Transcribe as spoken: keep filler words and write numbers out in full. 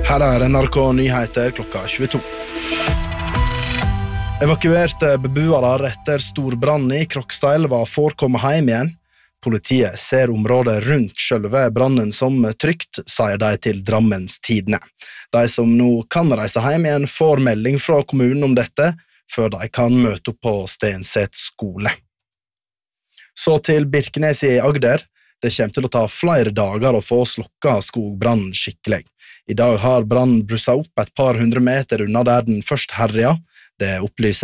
Her er N R K Nyheter klokka tjueto. Evakuerte beboere etter storbrann i Krokstadelva får komme hjem igjen. Politiet ser området rundt selve brannen som trygt, sier de til Drammens Tidende. De som nå kan reise hjem igjen får melding fra kommunen om dette, før de kan møte opp på Stenset skole. Så til Birkenes i Agder. Det kommer til å ta flere dager å få slukka skogbrannen skikkelig. I dag har brannen brusset opp et par hundre meter unna der den først herja. Det opplyser